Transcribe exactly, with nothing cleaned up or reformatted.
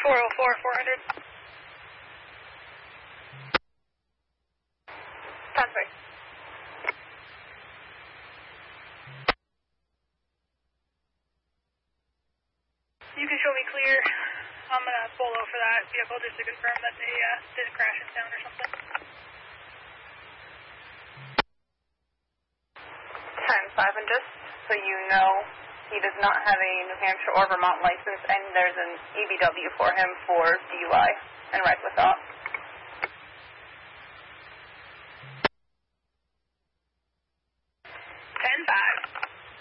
four oh four, four hundred. Transfer. You can show me clear. I'm going to pull over for that vehicle just to confirm that they uh, didn't crash into town or something. ten five, and just so you know, he does not have a New Hampshire or Vermont license, and there's an E B W for him for D U I and reckless ops.